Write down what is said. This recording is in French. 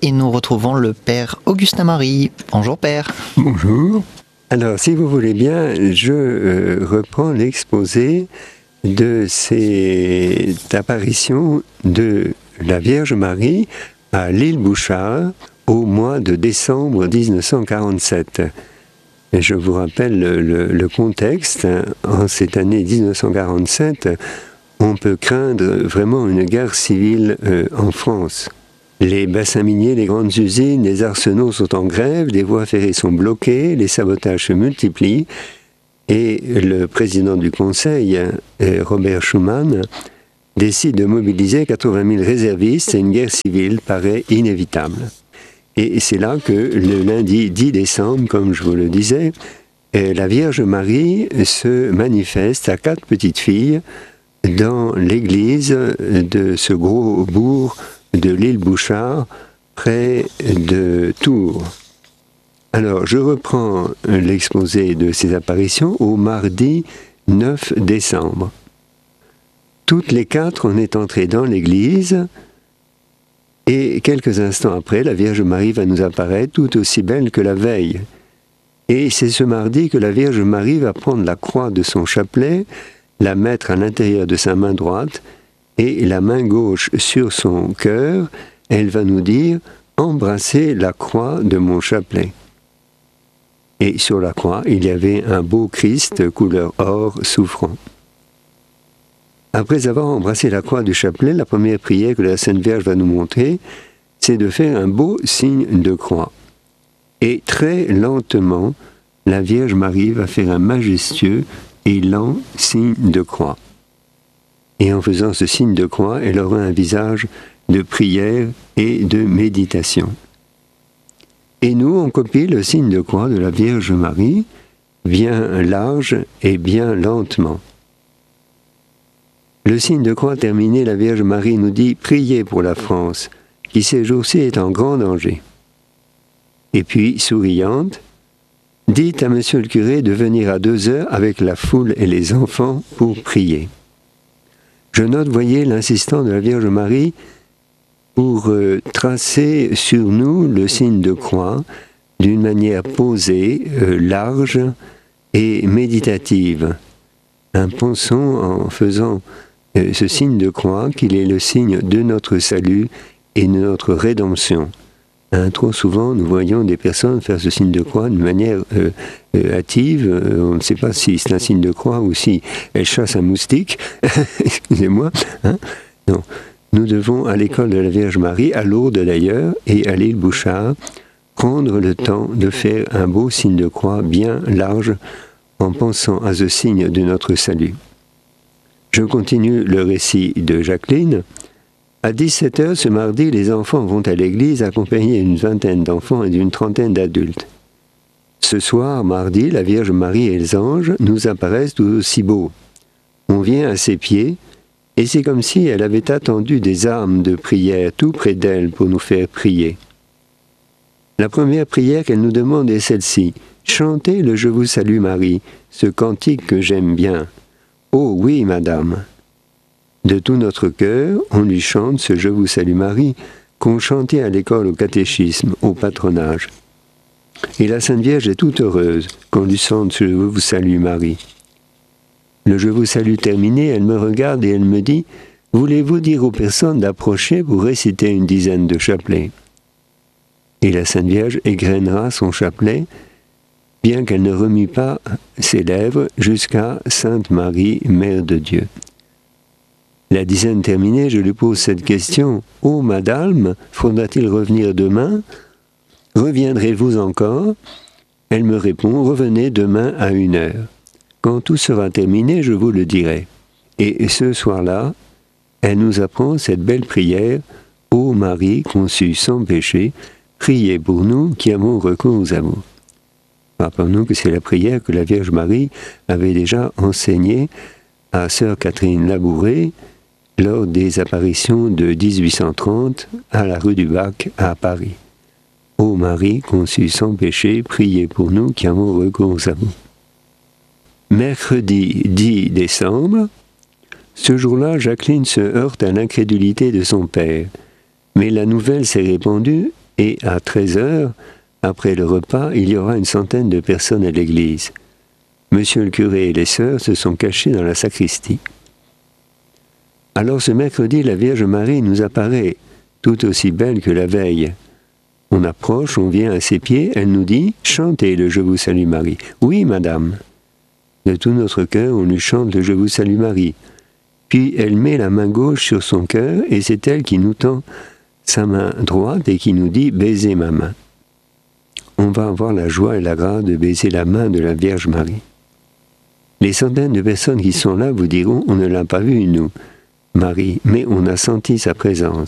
et nous retrouvons le Père Augustin Marie. Bonjour Père. Bonjour. Alors, si vous voulez bien, je reprends l'exposé de cette apparition de la Vierge Marie à l'île Bouchard au mois de décembre 1947. Et je vous rappelle le contexte. En cette année 1947, on peut craindre vraiment une guerre civile en France. Les bassins miniers, les grandes usines, les arsenaux sont en grève, les voies ferrées sont bloquées, les sabotages se multiplient et le président du Conseil, Robert Schuman, décide de mobiliser 80 000 réservistes et une guerre civile paraît inévitable. Et c'est là que le lundi 10 décembre, comme je vous le disais, la Vierge Marie se manifeste à 4 petites filles dans l'église de ce gros bourg de l'île Bouchard, près de Tours. Alors, je reprends l'exposé de ces apparitions au mardi 9 décembre. Toutes les 4, on est entrées dans l'église, et quelques instants après, la Vierge Marie va nous apparaître tout aussi belle que la veille. Et c'est ce mardi que la Vierge Marie va prendre la croix de son chapelet, la mettre à l'intérieur de sa main droite, et la main gauche sur son cœur, elle va nous dire « Embrassez la croix de mon chapelet ». Et sur la croix, il y avait un beau Christ couleur or souffrant. Après avoir embrassé la croix du chapelet, la première prière que la Sainte Vierge va nous montrer, c'est de faire un beau signe de croix. Et très lentement, la Vierge Marie va faire un majestueux et lent signe de croix. Et en faisant ce signe de croix, elle aura un visage de prière et de méditation. Et nous, on copie le signe de croix de la Vierge Marie, bien large et bien lentement. Le signe de croix terminé, la Vierge Marie nous dit « Priez pour la France, qui ces jours-ci est en grand danger. » Et puis, souriante, « Dites à monsieur le curé de venir à 2 heures avec la foule et les enfants pour prier. » Je note, voyez, l'insistance de la Vierge Marie pour tracer sur nous le signe de croix d'une manière posée, large et méditative. Pensons en faisant ce signe de croix qu'il est le signe de notre salut et de notre rédemption. Trop souvent, nous voyons des personnes faire ce signe de croix d'une manière hâtive. On ne sait pas si c'est un signe de croix ou si elle chasse un moustique. Excusez-moi. Non. Nous devons, à l'école de la Vierge Marie, à Lourdes d'ailleurs, et à l'île Bouchard, prendre le temps de faire un beau signe de croix bien large en pensant à ce signe de notre salut. Je continue le récit de Jacqueline. À 17 h ce mardi, les enfants vont à l'église accompagnés d'une 20aine d'enfants et d'une 30aine d'adultes. Ce soir, mardi, la Vierge Marie et les anges nous apparaissent tout aussi beaux. On vient à ses pieds, et c'est comme si elle avait attendu des armes de prière tout près d'elle pour nous faire prier. La première prière qu'elle nous demande est celle-ci. Chantez le Je vous salue Marie, ce cantique que j'aime bien. Oh oui, madame. De tout notre cœur, on lui chante ce Je vous salue Marie, qu'on chantait à l'école au catéchisme, au patronage. Et la Sainte Vierge est toute heureuse qu'on lui chante ce Je vous salue Marie. Le Je vous salue terminé, elle me regarde et elle me dit « Voulez-vous dire aux personnes d'approcher pour réciter une dizaine de chapelets ?» Et la Sainte Vierge égrènera son chapelet, bien qu'elle ne remue pas ses lèvres jusqu'à Sainte Marie, Mère de Dieu. La dizaine terminée, je lui pose cette question. « Oh, madame, faudra-t-il revenir demain? Reviendrez-vous encore ?» Elle me répond « Revenez demain à 1 h. Quand tout sera terminé, je vous le dirai. » Et ce soir-là, elle nous apprend cette belle prière « Ô Marie, conçue sans péché, priez pour nous qui avons recours à vous. » Rappelons-nous que c'est la prière que la Vierge Marie avait déjà enseignée à sœur Catherine Labouré lors des apparitions de 1830 à la rue du Bac à Paris. Ô Marie, conçue sans péché, priez pour nous qui avons recours à vous. Mercredi 10 décembre, ce jour-là, Jacqueline se heurte à l'incrédulité de son père. Mais la nouvelle s'est répandue et à 13h, après le repas, il y aura une centaine de personnes à l'église. Monsieur le curé et les sœurs se sont cachés dans la sacristie. Alors ce mercredi, la Vierge Marie nous apparaît, tout aussi belle que la veille. On approche, on vient à ses pieds, elle nous dit « Chantez le Je vous salue Marie ». « Oui, madame ». De tout notre cœur, on lui chante le Je vous salue Marie. Puis elle met la main gauche sur son cœur et c'est elle qui nous tend sa main droite et qui nous dit « Baisez ma main ». On va avoir la joie et la grâce de baiser la main de la Vierge Marie. Les centaines de personnes qui sont là vous diront « On ne l'a pas vue, nous, Marie, mais on a senti sa présence ».